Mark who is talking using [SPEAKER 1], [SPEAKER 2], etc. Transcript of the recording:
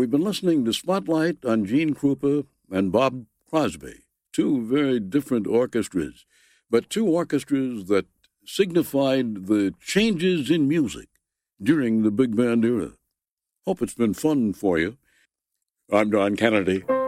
[SPEAKER 1] We've been listening to Spotlight on Gene Krupa and Bob Crosby, two very different orchestras, but two orchestras that signified the changes in music during the big band era. Hope it's been fun for you. I'm Don Kennedy.